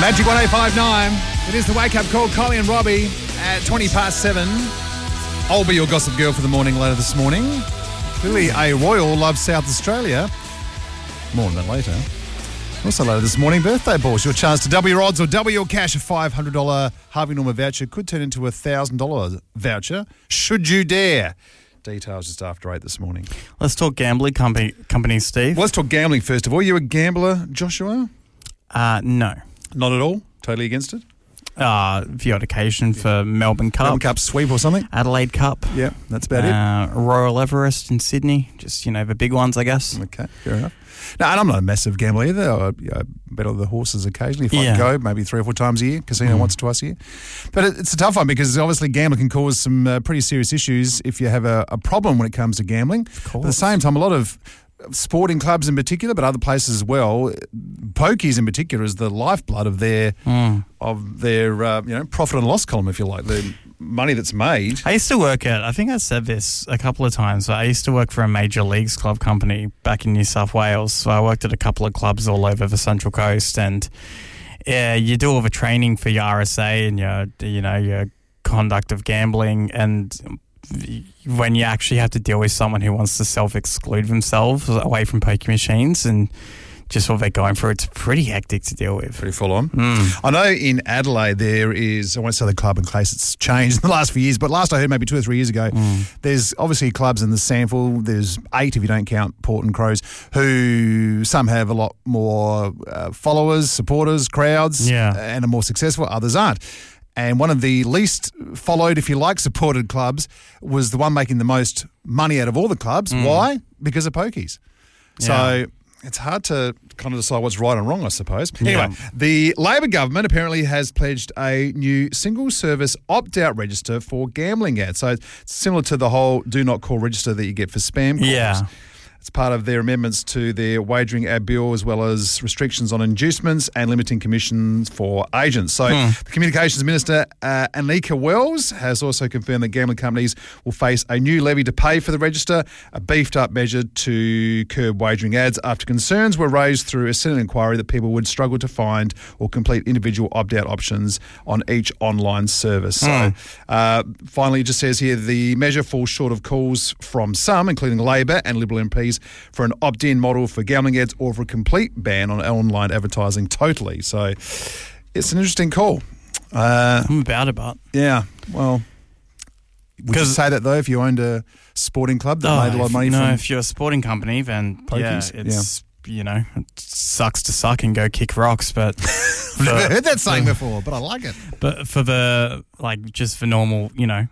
Magic 1059. It is the wake-up call. Collie and Robbie at 7:20. I'll be your gossip girl for the morning later this morning. Clearly, a Royal loves South Australia. More on that later. Also later this morning, birthday balls. Your chance to double your odds or double your cash. A $500 Harvey Norman voucher could turn into a $1,000 voucher, should you dare. Details just after 8 this morning. Let's talk gambling companies, Steve. Well, let's talk gambling first of all. You a gambler, Joshua? No. Not at all? Totally against it? Viewed occasion for Melbourne Cup. Melbourne Cup sweep or something? Adelaide Cup. Yeah, that's about it. Royal Everest in Sydney. Just, the big ones, I guess. Okay, fair enough. No, and I'm not a massive gambler either. I bet on the horses occasionally if I can go, maybe 3 or 4 times a year. Casino once or twice a year. But it's a tough one because obviously gambling can cause some pretty serious issues if you have a problem when it comes to gambling. But at the same time, a lot of sporting clubs in particular, but other places as well, pokies in particular is the lifeblood of their profit and loss column, if you like, the money that's made. I used to work I think I said this a couple of times, but I used to work for a major leagues club company back in New South Wales. So I worked at a couple of clubs all over the Central Coast, and you do all the training for your RSA and your conduct of gambling, and when you actually have to deal with someone who wants to self-exclude themselves away from poker machines and just what they're going through, it's pretty hectic to deal with. Pretty full on. I know in Adelaide there is, I won't say the club in case it's changed in the last few years, but last I heard maybe 2 or 3 years ago, there's obviously clubs in the sample, there's 8 if you don't count Port and Crows, who some have a lot more followers, supporters, crowds, and are more successful, others aren't. And one of the least followed, if you like, supported clubs was the one making the most money out of all the clubs. Why? Because of pokies. So it's hard to kind of decide what's right and wrong, I suppose. Anyway, the Labor government apparently has pledged a new single-service opt-out register for gambling ads. So it's similar to the whole do not call register that you get for spam calls. Yeah. It's part of their amendments to their wagering ad bill, as well as restrictions on inducements and limiting commissions for agents. So the Communications Minister, Anika Wells, has also confirmed that gambling companies will face a new levy to pay for the register, a beefed-up measure to curb wagering ads after concerns were raised through a Senate inquiry that people would struggle to find or complete individual opt-out options on each online service. So finally, it just says here, the measure falls short of calls from some, including Labor and Liberal MPs, for an opt-in model for gambling ads or for a complete ban on online advertising totally. So it's an interesting call. I'm about it, but... Yeah, well... Would you say that, though, if you owned a sporting club that made a lot of money from... No, if you're a sporting company, then pokies, it sucks to suck and go kick rocks, but... I've never heard that saying before, but I like it. But for the, just for normal,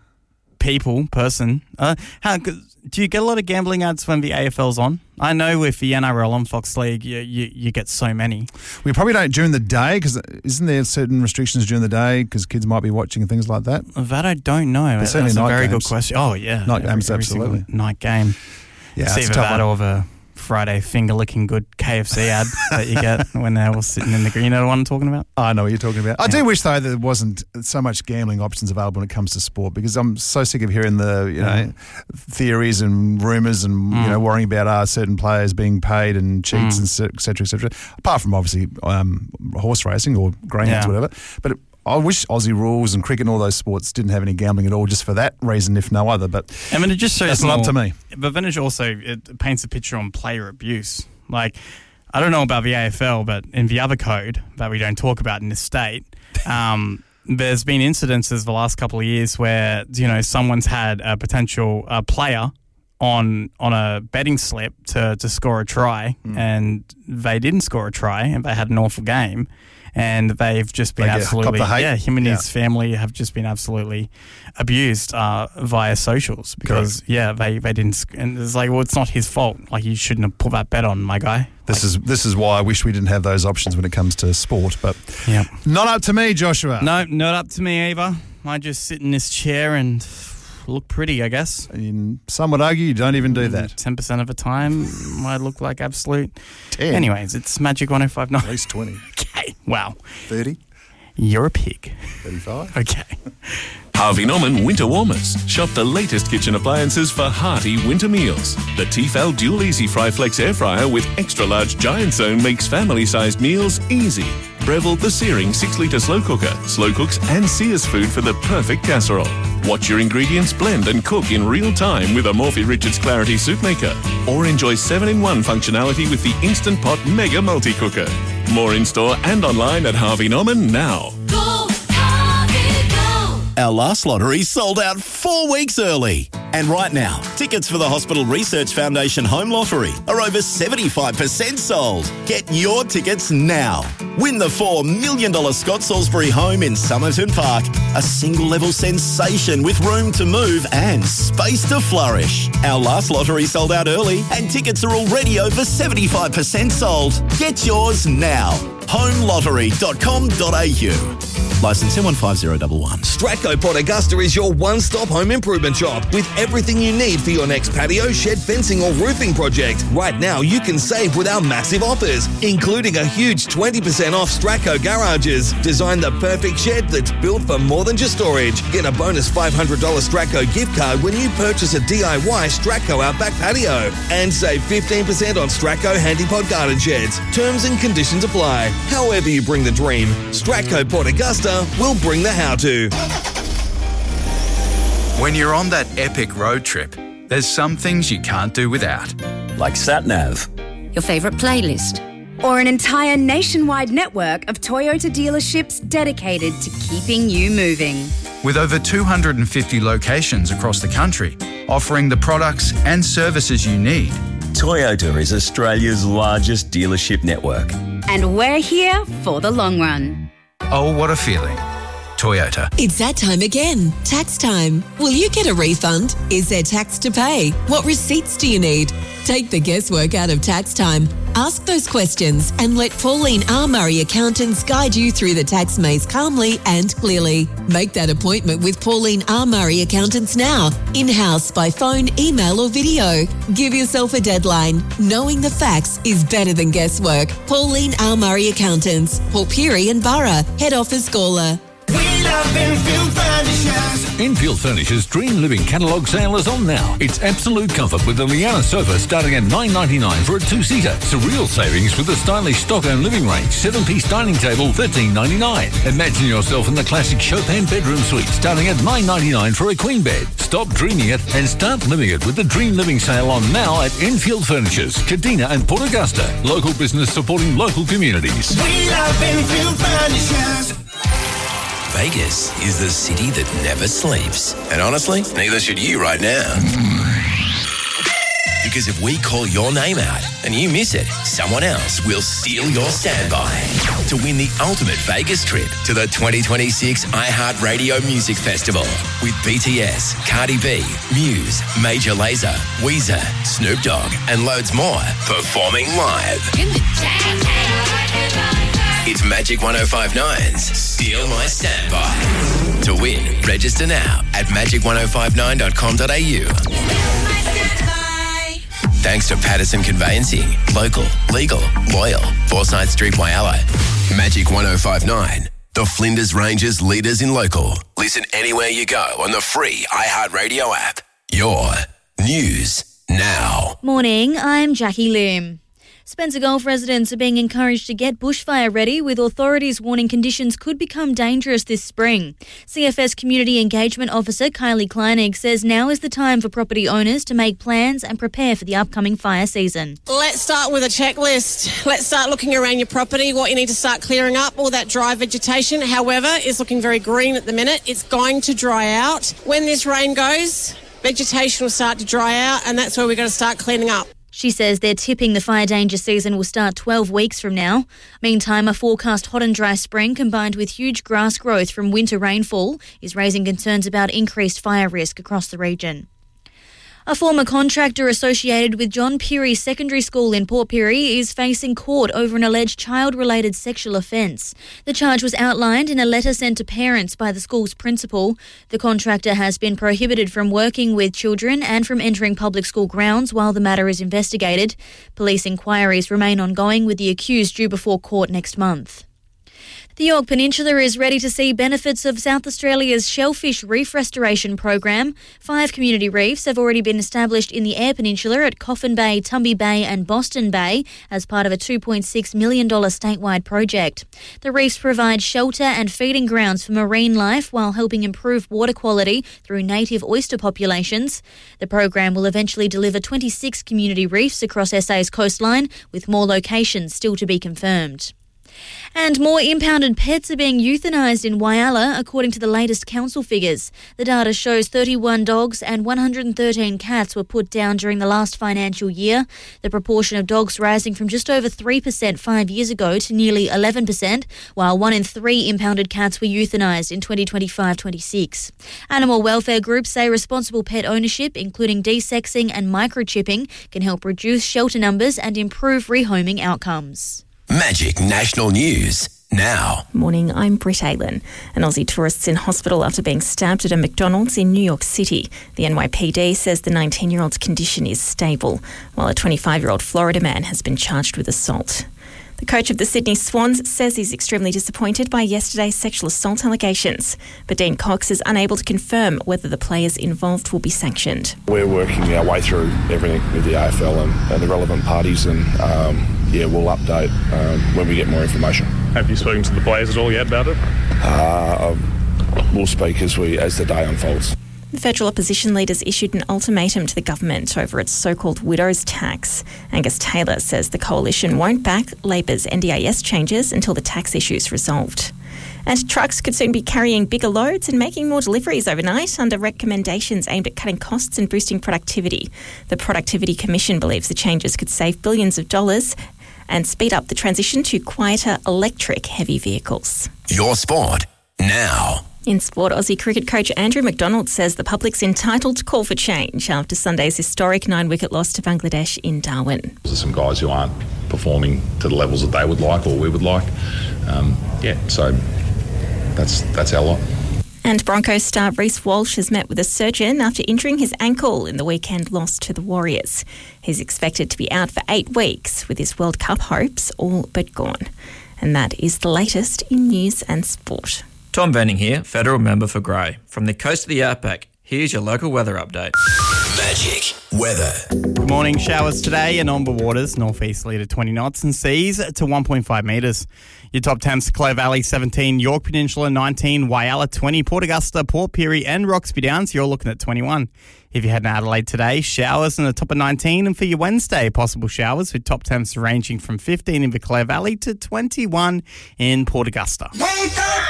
person, do you get a lot of gambling ads when the AFL's on? I know with the NRL on Fox League, you get so many. We probably don't during the day, because isn't there certain restrictions during the day because kids might be watching and things like that? That I don't know. That's a very good question. Oh, yeah. Night games, absolutely. Night game. Yeah, it's either that or the Friday finger-licking good KFC ad that you get when they're all sitting in the green. You know the one I'm talking about? I know what you're talking about. I do wish, though, that there wasn't so much gambling options available when it comes to sport, because I'm so sick of hearing the theories and rumours and worrying about certain players being paid and cheats and et cetera, et cetera. Apart from, obviously, horse racing or greyhounds, whatever. But I wish Aussie rules and cricket and all those sports didn't have any gambling at all, just for that reason, if no other. But it just shows that's not up to me. But then it paints a picture on player abuse. I don't know about the AFL, but in the other code that we don't talk about in this state, there's been incidences the last couple of years where someone's had a potential player on a betting slip to score a try, and they didn't score a try, and they had an awful game. And they've just been absolutely, him and his family have just been absolutely abused via socials because, they didn't, and it's like, well, it's not his fault. You shouldn't have put that bet on, my guy. This is why I wish we didn't have those options when it comes to sport, but not up to me, Joshua. No, not up to me either. I just sit in this chair and look pretty, I guess. And some would argue you don't even do that. 10% of the time, I look like absolute 10. Anyways, it's Magic 1059. At least 20. Okay, wow. 30. You're a pig. 35. Okay. Harvey Norman Winter Warmers. Shop the latest kitchen appliances for hearty winter meals. The Tefal Dual Easy Fry Flex Air Fryer with extra large giant zone makes family-sized meals easy. Breville the Searing 6-litre slow cooker, slow cooks and sears food for the perfect casserole. Watch your ingredients blend and cook in real time with a Morphy Richards Clarity Soup Maker. Or enjoy 7-in-1 functionality with the Instant Pot Mega Multi-Cooker. More in-store and online at Harvey Norman now. Go, Harvey, go! Our last lottery sold out 4 weeks early. And right now, tickets for the Hospital Research Foundation Home Lottery are over 75% sold. Get your tickets now. Win the $4 million Scott Salisbury home in Somerton Park. A single-level sensation with room to move and space to flourish. Our last lottery sold out early and tickets are already over 75% sold. Get yours now. homelottery.com.au. Licence M150111. Stratco Port Augusta is your one-stop home improvement shop with everything you need for your next patio, shed, fencing or roofing project. Right now, you can save with our massive offers, including a huge 20% off Stratco garages. Design the perfect shed that's built for more than just storage. Get a bonus $500 Stratco gift card when you purchase a DIY Stratco Outback patio. And save 15% on Stratco Handypod garden sheds. Terms and conditions apply. However you bring the dream, Stratco Port Augusta will bring the how-to. When you're on that epic road trip, there's some things you can't do without. Like SatNav. Your favourite playlist. Or an entire nationwide network of Toyota dealerships dedicated to keeping you moving. With over 250 locations across the country, offering the products and services you need. Toyota is Australia's largest dealership network. And we're here for the long run. Oh, what a feeling. Toyota. It's that time again. Tax time. Will you get a refund? Is there tax to pay? What receipts do you need? Take the guesswork out of tax time. Ask those questions and let Pauline R. Murray Accountants guide you through the tax maze calmly and clearly. Make that appointment with Pauline R. Murray Accountants now. In-house, by phone, email or video. Give yourself a deadline. Knowing the facts is better than guesswork. Pauline R. Murray Accountants. Port Pirie and Borough. Head office Gawler. Infield Furnishers. Infield Furnishers' Dream Living catalogue sale is on now. It's absolute comfort with the Liana sofa starting at $9.99 for a 2-seater. Surreal savings with the stylish Stockholm living range 7-piece dining table $13.99. Imagine yourself in the classic Chopin bedroom suite starting at $9.99 for a queen bed. Stop dreaming it and start living it with the Dream Living sale on now at Infield Furnishers, Kadina and Port Augusta. Local business supporting local communities. We love Infield Furnishers. Vegas is the city that never sleeps. And honestly, neither should you right now. Because if we call your name out and you miss it, someone else will steal your standby to win the ultimate Vegas trip to the 2026 iHeartRadio Music Festival with BTS, Cardi B, Muse, Major Lazer, Weezer, Snoop Dogg, and loads more performing live. It's Magic 105.9's Steal My Standby. To win, register now at magic1059.com.au. Thanks to Patterson Conveyancing, local, legal, loyal, Forsyth Street, Whyalla. Magic 105.9, the Flinders Ranges leaders in local. Listen anywhere you go on the free iHeartRadio app. Your news now. Morning, I'm Jackie Lim. Spencer Gulf residents are being encouraged to get bushfire ready, with authorities warning conditions could become dangerous this spring. CFS Community Engagement Officer Kylie Kleinig says now is the time for property owners to make plans and prepare for the upcoming fire season. Let's start with a checklist. Let's start looking around your property, what you need to start clearing up. All that dry vegetation, however, is looking very green at the minute. It's going to dry out. When this rain goes, vegetation will start to dry out, and that's where we're going to start cleaning up. She says they're tipping the fire danger season will start 12 weeks from now. Meantime, a forecast hot and dry spring combined with huge grass growth from winter rainfall is raising concerns about increased fire risk across the region. A former contractor associated with John Pirie Secondary School in Port Pirie is facing court over an alleged child-related sexual offence. The charge was outlined in a letter sent to parents by the school's principal. The contractor has been prohibited from working with children and from entering public school grounds while the matter is investigated. Police inquiries remain ongoing, with the accused due before court next month. The The York Peninsula is ready to see benefits of South Australia's shellfish reef restoration program. 5 community reefs have already been established in the Eyre Peninsula at Coffin Bay, Tumby Bay and Boston Bay as part of a $2.6 million statewide project. The reefs provide shelter and feeding grounds for marine life while helping improve water quality through native oyster populations. The program will eventually deliver 26 community reefs across SA's coastline, with more locations still to be confirmed. And more impounded pets are being euthanised in Whyalla, according to the latest council figures. The data shows 31 dogs and 113 cats were put down during the last financial year, the proportion of dogs rising from just over 3% 5 years ago to nearly 11%, while 1 in 3 impounded cats were euthanised in 2025-26. Animal welfare groups say responsible pet ownership, including desexing and microchipping, can help reduce shelter numbers and improve rehoming outcomes. Magic National News now. Morning, I'm Britt Aylen. An Aussie tourist's in hospital after being stabbed at a McDonald's in New York City. The NYPD says the 19-year-old's condition is stable, while a 25-year-old Florida man has been charged with assault. The coach of the Sydney Swans says he's extremely disappointed by yesterday's sexual assault allegations, but Dean Cox is unable to confirm whether the players involved will be sanctioned. We're working our way through everything with the AFL and the relevant parties, and we'll update when we get more information. Have you spoken to the players at all yet about it? We'll speak as the day unfolds. The federal opposition leaders issued an ultimatum to the government over its so-called widow's tax. Angus Taylor says the coalition won't back Labor's NDIS changes until the tax issue's resolved. And trucks could soon be carrying bigger loads and making more deliveries overnight under recommendations aimed at cutting costs and boosting productivity. The Productivity Commission believes the changes could save billions of dollars and speed up the transition to quieter electric heavy vehicles. Your sport now. In sport, Aussie cricket coach Andrew McDonald says the public's entitled to call for change after Sunday's historic 9-wicket loss to Bangladesh in Darwin. There's some guys who aren't performing to the levels that they would like or we would like. So that's our lot. And Broncos star Reece Walsh has met with a surgeon after injuring his ankle in the weekend loss to the Warriors. He's expected to be out for 8 weeks, with his World Cup hopes all but gone. And that is the latest in news and sport. Tom Venning here, Federal Member for Grey. From the coast of the Outback, here's your local weather update. Magic weather. Good morning. Showers today and Omba waters, northeasterly to 20 knots and seas to 1.5 metres. Your top temps, Clare Valley 17, York Peninsula 19, Whyalla 20, Port Augusta, Port Pirie and Roxby Downs, you're looking at 21. If you head to Adelaide today, showers in the top of 19, and for your Wednesday, possible showers with top temps ranging from 15 in the Clare Valley to 21 in Port Augusta. Wake up!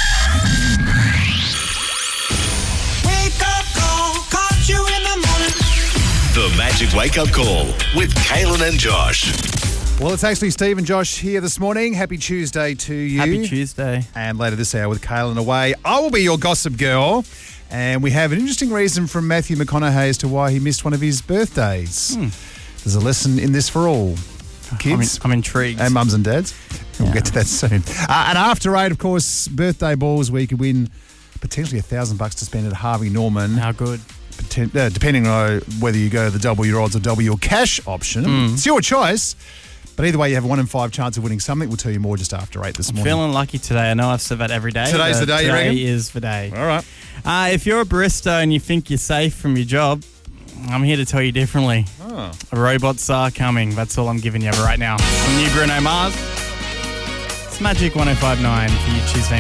Wake up call, caught you in the morning. The Magic Wake Up Call with Kaylin and Josh. Well, it's actually Steve and Josh here this morning. Happy Tuesday to you. Happy Tuesday. And later this hour with Kaylin away, I will be your gossip girl. And we have an interesting reason from Matthew McConaughey as to why he missed one of his birthdays. There's a lesson in this for all. Kids. I'm intrigued. And mums and dads. We'll get to that soon. And after 8, of course, birthday balls where you could win potentially $1,000 to spend at Harvey Norman. How good. Depending on whether you go the double your odds or double your cash option. It's your choice. But either way, you have a 1 in 5 chance of winning something. We'll tell you more just after 8 this morning. Feeling lucky today. I know I've said that every day. Today's the day, you reckon? Today is the day. All right. If you're a barista and you think you're safe from your job, I'm here to tell you differently. Robots are coming. That's all I'm giving you right now. From new Bruno Mars, it's Magic 105.9 for your Tuesday